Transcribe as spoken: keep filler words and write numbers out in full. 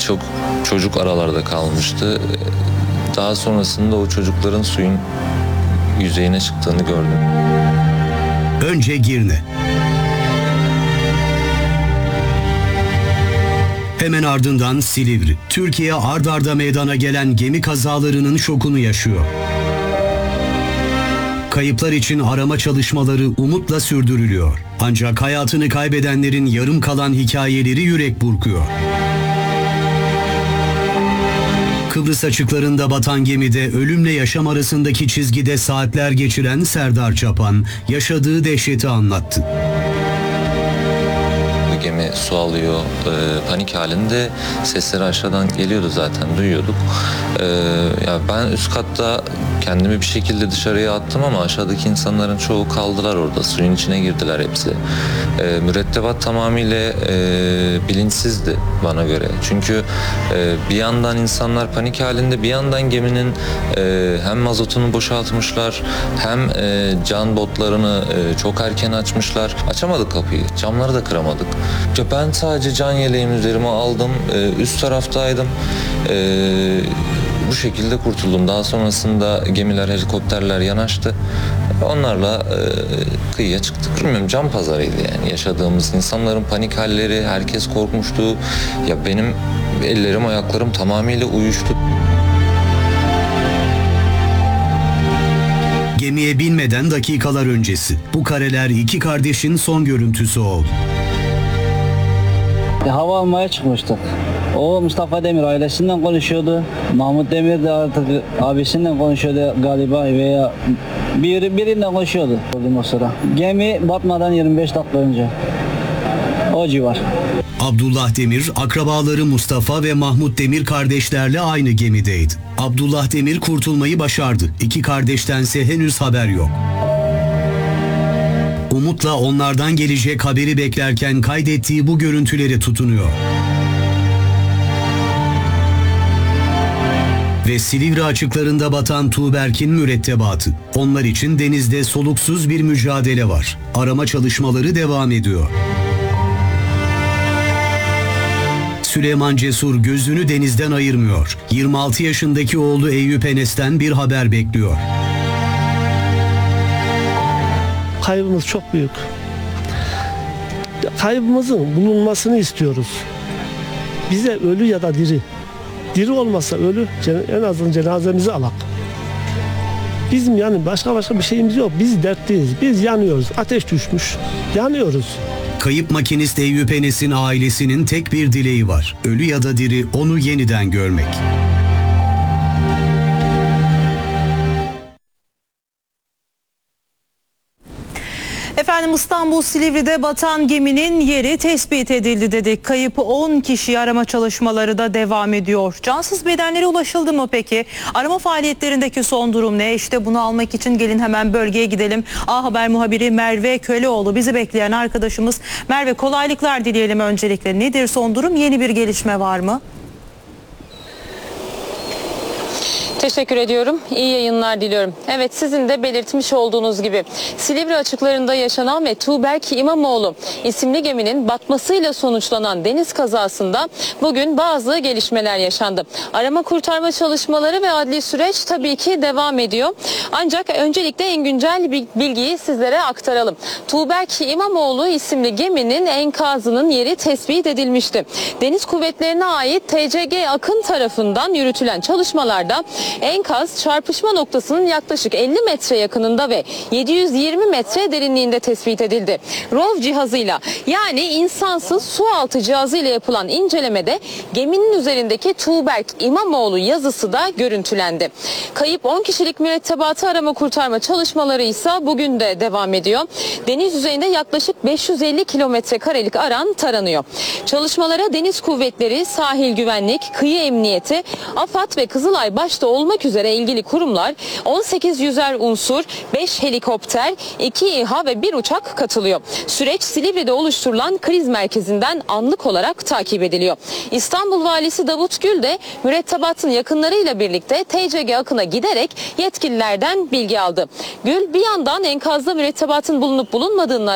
birçok çocuk aralarda kalmıştı. Daha sonrasında o çocukların suyun yüzeyine çıktığını gördüm. Önce Girne. Hemen ardından Silivri. Türkiye ard arda meydana gelen gemi kazalarının şokunu yaşıyor. Kayıplar için arama çalışmaları umutla sürdürülüyor. Ancak hayatını kaybedenlerin yarım kalan hikayeleri yürek burkuyor. Kıbrıs açıklarında batan gemide ölümle yaşam arasındaki çizgide saatler geçiren Serdar Çapan yaşadığı dehşeti anlattı. Gemi su alıyor, e, panik halinde, sesleri aşağıdan geliyordu zaten, duyuyorduk. E, ya ben üst katta kendimi bir şekilde dışarıya attım ama aşağıdaki insanların çoğu kaldılar orada, suyun içine girdiler hepsi. E, mürettebat tamamıyla e, bilinçsizdi bana göre. Çünkü e, bir yandan insanlar panik halinde, bir yandan geminin e, hem mazotunu boşaltmışlar, hem e, can botlarını e, çok erken açmışlar. Açamadık kapıyı, camları da kıramadık. Ben sadece can yeleğimi üzerime aldım, üst taraftaydım, bu şekilde kurtuldum. Daha sonrasında gemiler, helikopterler yanaştı, onlarla kıyıya çıktık. Bilmiyorum, can pazarıydı yani yaşadığımız, insanların panik halleri, herkes korkmuştu. Ya benim ellerim, ayaklarım tamamıyla uyuştu. Gemiye binmeden dakikalar öncesi. Bu kareler iki kardeşin son görüntüsü oldu. Hava almaya çıkmıştık. O Mustafa Demir ailesinden konuşuyordu. Mahmut Demir de artık abisinden konuşuyordu galiba veya biri, birinden konuşuyordu o sıra. Gemi batmadan yirmi beş dakika önce. O civar. Abdullah Demir, akrabaları Mustafa ve Mahmut Demir kardeşlerle aynı gemideydi. Abdullah Demir kurtulmayı başardı. İki kardeştense henüz haber yok. Umutla onlardan gelecek haberi beklerken kaydettiği bu görüntüleri tutunuyor. Ve Silivri açıklarında batan Tuğberk'in mürettebatı. Onlar için denizde soluksuz bir mücadele var. Arama çalışmaları devam ediyor. Süleyman Cesur gözünü denizden ayırmıyor. yirmi altı yaşındaki oğlu Eyüp Enes'ten bir haber bekliyor. Kaybımız çok büyük. Kaybımızın bulunmasını istiyoruz. Bize ölü ya da diri. Diri olmasa ölü, en azından cenazemizi alak. Bizim yani başka başka bir şeyimiz yok. Biz dertliyiz. Biz yanıyoruz. Ateş düşmüş. Yanıyoruz. Kayıp makinist Eyüp Enes'in ailesinin tek bir dileği var. Ölü ya da diri onu yeniden görmek. Efendim, İstanbul Silivri'de batan geminin yeri tespit edildi dedik. Kayıp on kişi, arama çalışmaları da devam ediyor. Cansız bedenlere ulaşıldı mı peki? Arama faaliyetlerindeki son durum ne? İşte bunu almak için gelin hemen bölgeye gidelim. A Haber muhabiri Merve Köleoğlu bizi bekleyen arkadaşımız. Merve, kolaylıklar dileyelim öncelikle. Nedir son durum? Yeni bir gelişme var mı? Teşekkür ediyorum. İyi yayınlar diliyorum. Evet, sizin de belirtmiş olduğunuz gibi Silivri açıklarında yaşanan ve Tuğberk İmamoğlu isimli geminin batmasıyla sonuçlanan deniz kazasında bugün bazı gelişmeler yaşandı. Arama kurtarma çalışmaları ve adli süreç tabii ki devam ediyor. Ancak öncelikle en güncel bilgiyi sizlere aktaralım. Tuğberk İmamoğlu isimli geminin enkazının yeri tespit edilmişti. Deniz Kuvvetlerine ait T C G Akın tarafından yürütülen çalışmalarda enkaz çarpışma noktasının yaklaşık elli metre yakınında ve yedi yüz yirmi metre derinliğinde tespit edildi. R O V cihazıyla, yani insansız su altı cihazıyla yapılan incelemede geminin üzerindeki Tuğberk İmamoğlu yazısı da görüntülendi. Kayıp on kişilik mürettebatı arama kurtarma çalışmaları ise bugün de devam ediyor. Deniz yüzeyinde yaklaşık beş yüz elli kilometre karelik alan taranıyor. Çalışmalara Deniz Kuvvetleri, Sahil Güvenlik, Kıyı Emniyeti, AFAD ve Kızılay başta olmak üzere ilgili kurumlar, on sekiz yüzer unsur, beş helikopter, iki İHA ve bir uçak katılıyor. Süreç Silivri'de oluşturulan kriz merkezinden anlık olarak takip ediliyor. İstanbul Valisi Davut Gül de mürettebatın yakınlarıyla birlikte T C G Akın'a giderek yetkililerden bilgi aldı. Gül bir yandan enkazda mürettebatın bulunup bulunmadığını